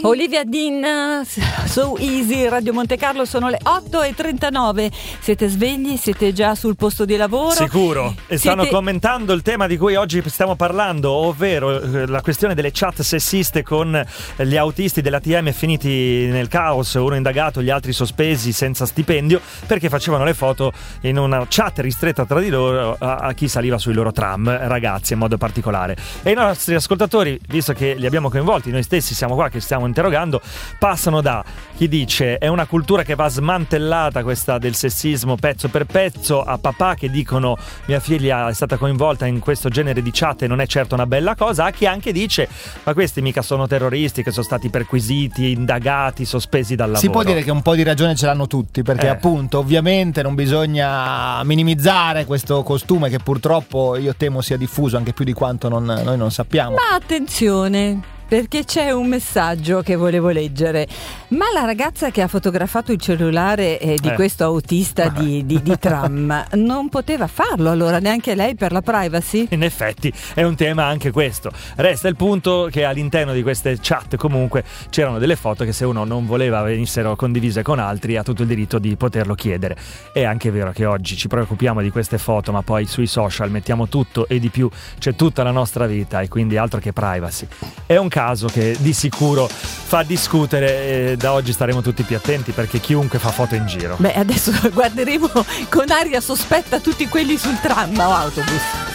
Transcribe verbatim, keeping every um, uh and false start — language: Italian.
Olivia Dean, So Easy, Radio Monte Carlo, sono le otto e trentanove. Siete svegli? Siete già sul posto di lavoro? Sicuro. E stanno Siete... commentando il tema di cui oggi stiamo parlando, ovvero eh, la questione delle chat sessiste con gli autisti della T M finiti nel caos, uno indagato, gli altri sospesi senza stipendio perché facevano le foto in una chat ristretta tra di loro a, a chi saliva sui loro tram, ragazzi in modo particolare. E i nostri ascoltatori, visto che li abbiamo coinvolti, noi stessi siamo qua che stiamo interrogando, passano da chi dice è una cultura che va smantellata, questa del sessismo pezzo per pezzo, a papà che dicono mia figlia è stata coinvolta in questo genere di chat e non è certo una bella cosa, a chi anche dice ma questi mica sono terroristi che sono stati perquisiti, indagati, sospesi dal lavoro. Si può dire che un po' di ragione ce l'hanno tutti, perché eh. appunto ovviamente non bisogna minimizzare questo costume che purtroppo io temo sia diffuso anche più di quanto non, noi non sappiamo. Ma attenzione, perché c'è un messaggio che volevo leggere. Ma la ragazza che ha fotografato il cellulare eh, di eh. questo autista di, di, di tram non poteva farlo allora neanche lei per la privacy? In effetti è un tema anche questo. Resta il punto che all'interno di queste chat comunque c'erano delle foto che se uno non voleva venissero condivise con altri ha tutto il diritto di poterlo chiedere. È anche vero che oggi ci preoccupiamo di queste foto, ma poi sui social mettiamo tutto e di più, c'è tutta la nostra vita e quindi altro che privacy. È un caso che di sicuro fa discutere e da oggi staremo tutti più attenti perché chiunque fa foto in giro. Beh, adesso guarderemo con aria sospetta tutti quelli sul tram o autobus.